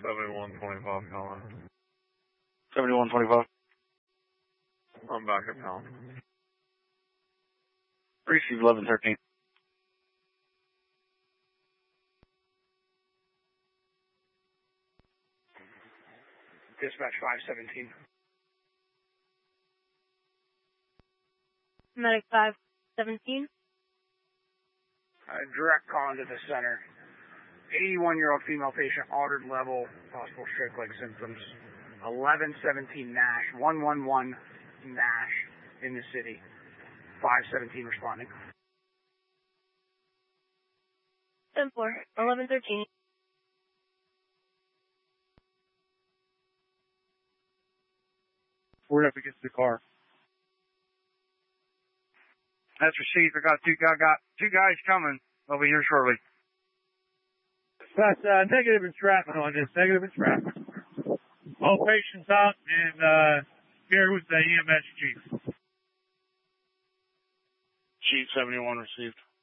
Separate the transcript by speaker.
Speaker 1: 7125 calling.
Speaker 2: 7125.
Speaker 1: I'm back up calling.
Speaker 2: Receive 1113.
Speaker 3: Dispatch 517.
Speaker 4: Medic 517.
Speaker 3: Direct call into the center. 81-year-old female patient, altered level, possible stroke like symptoms. 1117 Nash, 111 Nash in the city. 517 responding.
Speaker 4: 10-4, 1113.
Speaker 5: We're up against the car. That's received. I got two guys coming over here shortly. That's negative entrapment on this. Negative entrapment. All patients out and here with the EMS chief.
Speaker 2: Chief 71 received.